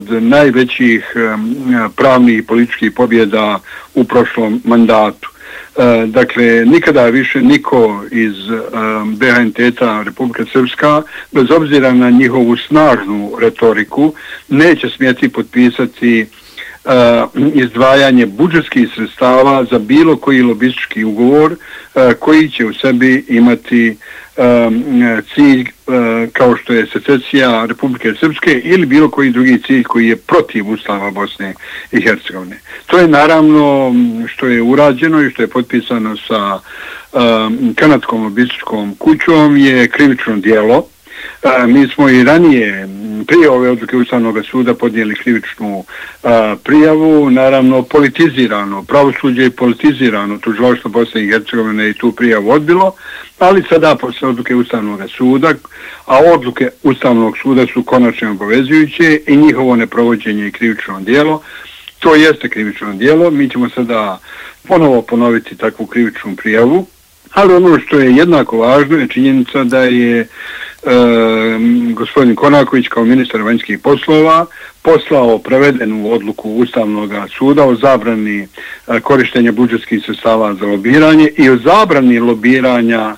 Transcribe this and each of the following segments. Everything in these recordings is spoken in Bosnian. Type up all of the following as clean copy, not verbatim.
najvećih pravnih i političkih pobjeda u prošlom mandatu. Dakle, nikada više niko iz BiH entiteta Republika Srpska, bez obzira na njihovu snažnu retoriku, neće smjeti potpisati izdvajanje budžetskih sredstava za bilo koji lobistički ugovor koji će u sebi imati cilj kao što je secesija Republike Srpske ili bilo koji drugi cilj koji je protiv Ustava Bosne i Hercegovine. To je naravno što je urađeno i što je potpisano sa kanadskom lobističkom kućom je krivično djelo. Mi smo i ranije prije ove odluke Ustavnog suda podnijeli krivičnu prijavu, naravno politizirano, pravosuđe je politizirano, tužilaštvo Bosne i Hercegovine i tu prijavu odbilo, ali sada posle odluke Ustavnog suda, a odluke Ustavnog suda su konačno obavezujuće i njihovo neprovođenje je krivično djelo. To jeste krivično djelo, mi ćemo sada ponovo ponoviti takvu krivičnu prijavu, ali ono što je jednako važno je činjenica da je gospodin Konaković kao ministar vanjskih poslova poslao prevedenu odluku Ustavnog suda o zabrani korištenja budžetskih sredstava za lobiranje i o zabrani lobiranja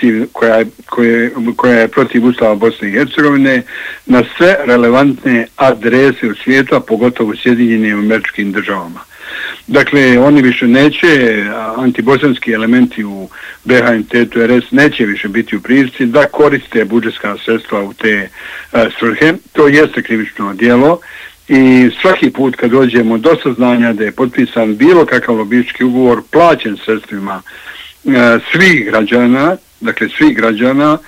koja je protiv Ustava Bosne i Hercegovine na sve relevantne adrese u svijetu, a pogotovo u Sjedinjenim Američkim Državama. Dakle, oni više neće, antibosanski elementi u BiH entitetu RS neće više biti u prilici da koriste budžetska sredstva u te svrhe. To jeste krivično djelo i svaki put kad dođemo do saznanja da je potpisan bilo kakav lobistički ugovor plaćen sredstvima svih građana, dakle svih građana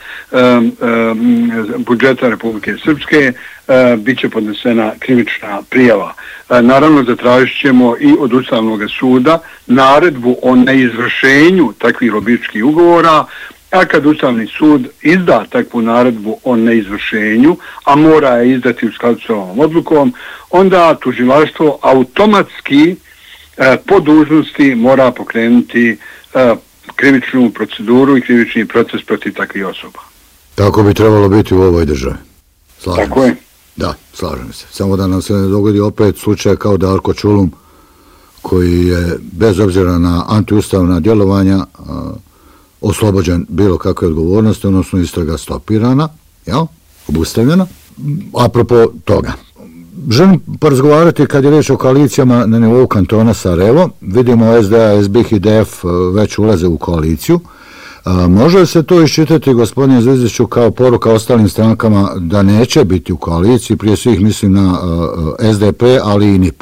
budžeta Republike Srpske, bit će podnesena krivična prijava. Naravno, zatražit ćemo i od Ustavnog suda naredbu o neizvršenju takvih lobističkih ugovora, a kad Ustavni sud izda takvu naredbu o neizvršenju, a mora je izdati u skladu s ovom odlukom, onda tužilaštvo automatski po dužnosti mora pokrenuti krivičnu proceduru i krivični proces protiv takvih osoba. Tako bi trebalo biti u ovoj državi. Slažem Tako se. Je. Da, slažem se. Samo da nam se ne dogodi opet slučaj kao Darko Čulum, koji je bez obzira na antiustavna djelovanja oslobođen bilo kakve odgovornosti, odnosno istraga stopirana, obustavljena. Apropo toga, želim porazgovarati kad je riječ o koalicijama na nivou kantona Sarajevo. Vidimo SDA, SBIH i DF već ulaze u koaliciju. Može se to iščitati, gospodine Zvizdiću, kao poruka ostalim strankama da neće biti u koaliciji, prije svih mislim na SDP, ali i NIP?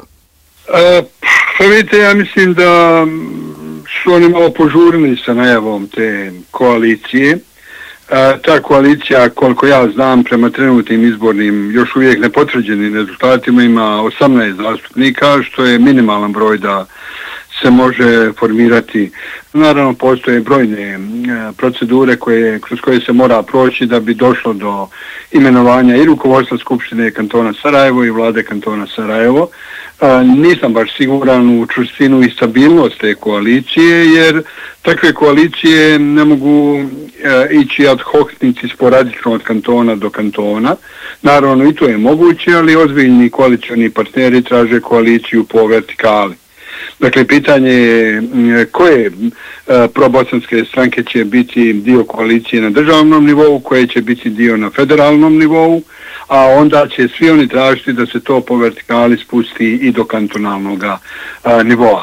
Vidite, ja mislim da su oni malo požurili sa najavom te koalicije. Ta koalicija, koliko ja znam, prema trenutnim izbornim, još uvijek nepotvrđenim rezultatima ima 18 zastupnika, što je minimalan broj da se može formirati. Naravno, postoje brojne procedure kroz koje se mora proći da bi došlo do imenovanja i rukovodstva Skupštine kantona Sarajevo i vlade kantona Sarajevo. Nisam baš siguran u čvrstinu i stabilnost te koalicije, jer takve koalicije ne mogu ići ad hoc niti sporadično od kantona do kantona. Naravno, i to je moguće, ali ozbiljni koalicioni partneri traže koaliciju po vertikali. Dakle, pitanje je koje probosanske stranke će biti dio koalicije na državnom nivou, koje će biti dio na federalnom nivou, a onda će svi oni tražiti da se to po vertikali spusti i do kantonalnog nivoa.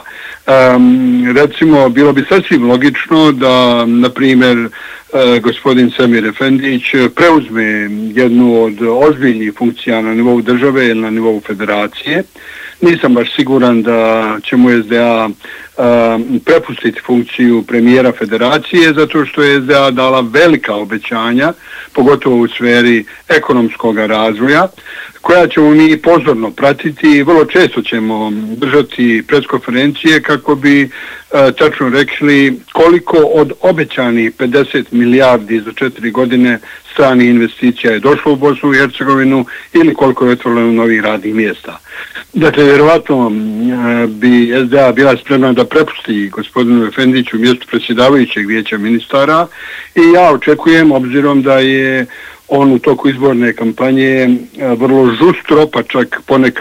Recimo, bilo bi sasvim logično da, na primjer, gospodin Semir Efendić preuzme jednu od ozbiljnih funkcija na nivou države ili na nivou federacije. Nisam baš siguran da će mu SDA prepustiti funkciju premijera federacije, zato što je SDA dala velika obećanja, pogotovo u sferi ekonomskog razvoja, koja ćemo mi pozorno pratiti i vrlo često ćemo držati preskonferencije kako bi tačno rekli koliko od obećanih 50 milijardi za 4 godine stranih investicija je došlo u Bosnu i Hercegovinu ili koliko je otvoreno novih radnih mjesta. Dakle, vjerovatno bi SDA bila spremna da prepusti gospodinu Efendiću mjesto predsjedavajućeg vijeća ministara i ja očekujem, obzirom da je on u toku izborne kampanje vrlo žustro, pa čak ponekad